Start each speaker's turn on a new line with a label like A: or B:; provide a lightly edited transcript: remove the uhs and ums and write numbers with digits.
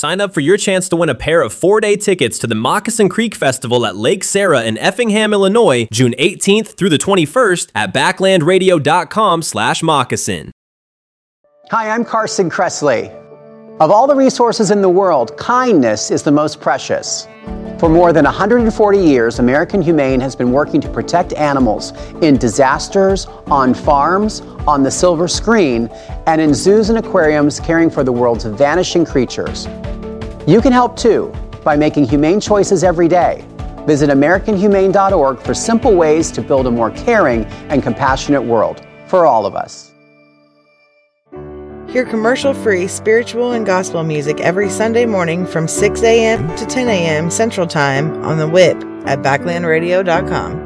A: sign up for your chance to win a pair of 4-day tickets to the Moccasin Creek Festival at Lake Sarah in Effingham, Illinois, June 18th through the 21st at backlandradio.com/moccasin.
B: Hi, I'm Carson Kressley. Of all the resources in the world, kindness is the most precious. For more than 140 years, American Humane has been working to protect animals in disasters, on farms, on the silver screen, and in zoos and aquariums caring for the world's vanishing creatures. You can help too by making humane choices every day. Visit AmericanHumane.org for simple ways to build a more caring and compassionate world for all of us.
C: Hear commercial-free spiritual and gospel music every Sunday morning from 6 a.m. to 10 a.m. Central Time on the WHIP at backlandradio.com.